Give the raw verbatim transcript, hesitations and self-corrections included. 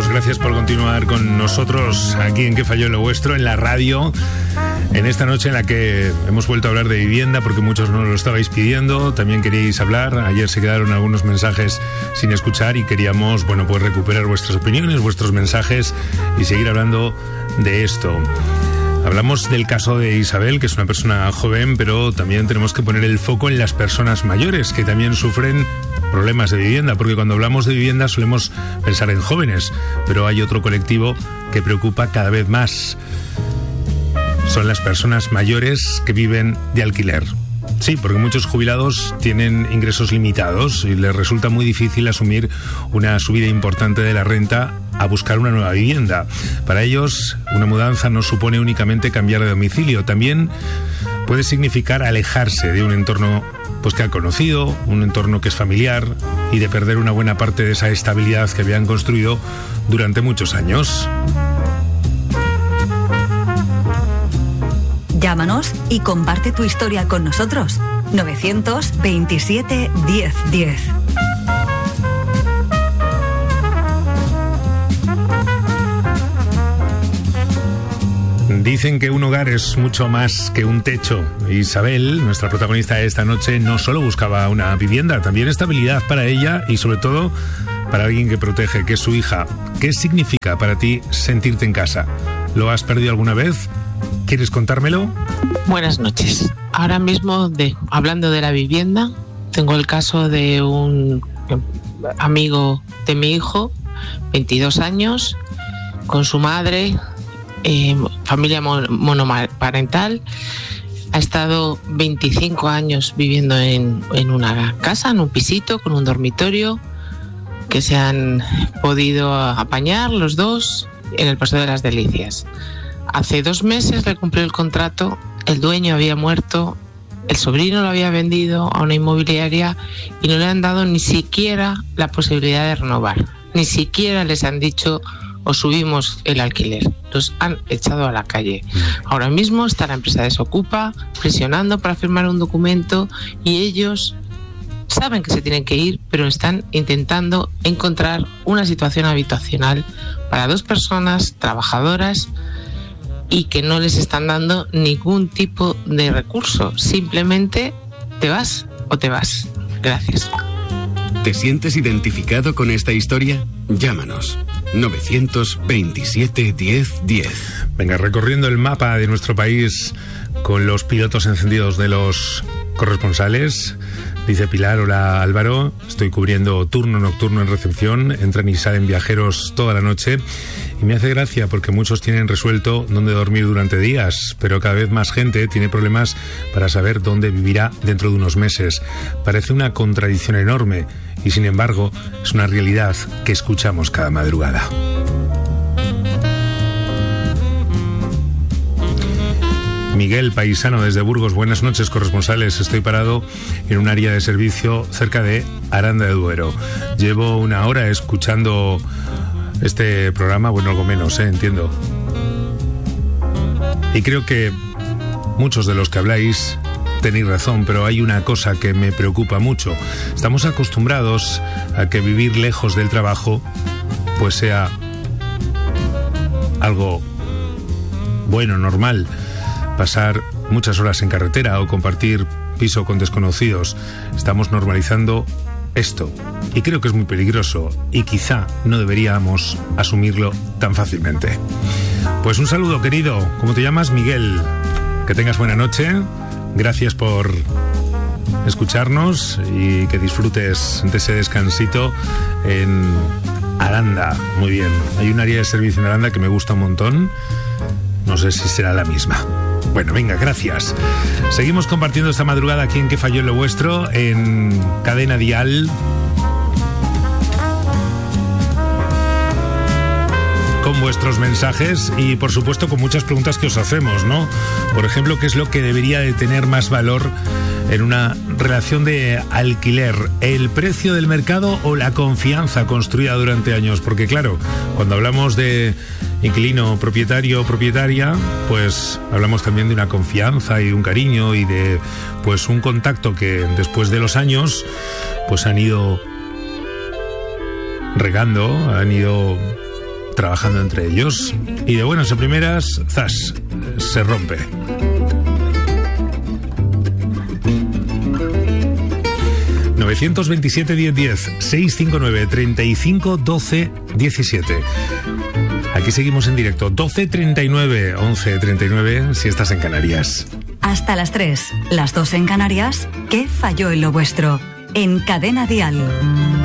gracias por continuar con nosotros aquí en ¿Qué falló lo vuestro? En la radio, en esta noche en la que hemos vuelto a hablar de vivienda porque muchos nos lo estabais pidiendo, también queríais hablar. Ayer se quedaron algunos mensajes sin escuchar y queríamos, bueno, pues recuperar vuestras opiniones, vuestros mensajes y seguir hablando de esto. Hablamos del caso de Isabel, que es una persona joven, pero también tenemos que poner el foco en las personas mayores, que también sufren problemas de vivienda, porque cuando hablamos de vivienda solemos pensar en jóvenes, pero hay otro colectivo que preocupa cada vez más. Son las personas mayores que viven de alquiler. Sí, porque muchos jubilados tienen ingresos limitados y les resulta muy difícil asumir una subida importante de la renta a buscar una nueva vivienda. Para ellos, una mudanza no supone únicamente cambiar de domicilio, también puede significar alejarse de un entorno pues que han conocido, un entorno que es familiar, y de perder una buena parte de esa estabilidad que habían construido durante muchos años. Llámanos y comparte tu historia con nosotros. novecientos veintisiete diez diez. Dicen que un hogar es mucho más que un techo. Isabel, nuestra protagonista de esta noche, no solo buscaba una vivienda, también estabilidad para ella y sobre todo para alguien que protege, que es su hija. ¿Qué significa para ti sentirte en casa? ¿Lo has perdido alguna vez? ¿Quieres contármelo? Buenas noches. Ahora mismo, de, hablando de la vivienda, tengo el caso de un amigo de mi hijo, veintidós años, con su madre, eh, familia monoparental. Ha estado veinticinco años viviendo en, en una casa, en un pisito, con un dormitorio, que se han podido apañar los dos en el Paseo de las Delicias. Hace dos meses le cumplió el contrato, el dueño había muerto, el sobrino lo había vendido a una inmobiliaria y no le han dado ni siquiera la posibilidad de renovar. Ni siquiera les han dicho o subimos el alquiler. Los han echado a la calle. Ahora mismo está la empresa desocupa, presionando para firmar un documento y ellos saben que se tienen que ir, pero están intentando encontrar una situación habitacional para dos personas trabajadoras y que no les están dando ningún tipo de recurso. Simplemente te vas o te vas. Gracias. ¿Te sientes identificado con esta historia? Llámanos. novecientos veintisiete diez diez. Venga, recorriendo el mapa de nuestro país con los pilotos encendidos de los corresponsales. Dice Pilar: hola Álvaro, estoy cubriendo turno nocturno en recepción, entran y salen viajeros toda la noche y me hace gracia porque muchos tienen resuelto dónde dormir durante días, pero cada vez más gente tiene problemas para saber dónde vivirá dentro de unos meses. Parece una contradicción enorme y sin embargo es una realidad que escuchamos cada madrugada. Miguel, paisano desde Burgos, buenas noches, corresponsales. Estoy parado en un área de servicio cerca de Aranda de Duero. Llevo una hora escuchando este programa, bueno, algo menos, ¿eh? Entiendo. Y creo que muchos de los que habláis tenéis razón, pero hay una cosa que me preocupa mucho. Estamos acostumbrados a que vivir lejos del trabajo pues sea algo bueno, normal. Pasar muchas horas en carretera o compartir piso con desconocidos. Estamos normalizando esto y creo que es muy peligroso y quizá no deberíamos asumirlo tan fácilmente. Pues un saludo, querido. ¿Cómo te llamas? Miguel. Que tengas buena noche. Gracias por escucharnos y que disfrutes de ese descansito en Aranda. Muy bien. Hay un área de servicio en Aranda que me gusta un montón. No sé si será la misma. Bueno, venga, gracias. Seguimos compartiendo esta madrugada aquí en ¿Qué falló en lo vuestro? En Cadena Dial. Con vuestros mensajes y, por supuesto, con muchas preguntas que os hacemos, ¿no? Por ejemplo, ¿qué es lo que debería de tener más valor en una relación de alquiler? ¿El precio del mercado o la confianza construida durante años? Porque, claro, cuando hablamos de inquilino, propietario, propietaria, pues hablamos también de una confianza y de un cariño y de pues un contacto que después de los años pues han ido regando, han ido trabajando entre ellos. Y de buenas a primeras, zas, se rompe. novecientos veintisiete diez diez, seiscientos cincuenta y nueve, treinta y cinco, doce, diecisiete. Aquí seguimos en directo, doce treinta y nueve, once treinta y nueve, si estás en Canarias. Hasta las tres, las dos en Canarias. ¿Qué falló en lo vuestro? En Cadena Dial.